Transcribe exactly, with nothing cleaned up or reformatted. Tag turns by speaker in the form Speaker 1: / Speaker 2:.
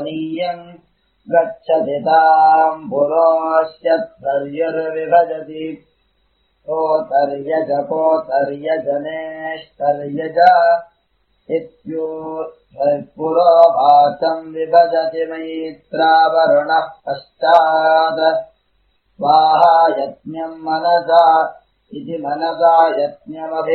Speaker 1: गच्छति ताम् पुरोऽस्यत्तर्युर्विभजति कोतर्यज कोतर्यजनेष्तर्यज इत्यो पुरो वाचम् विभजति मैत्रावरुणः पश्चात् स्वाहा यज्ञम् मनसा इति मनसा यज्ञमभि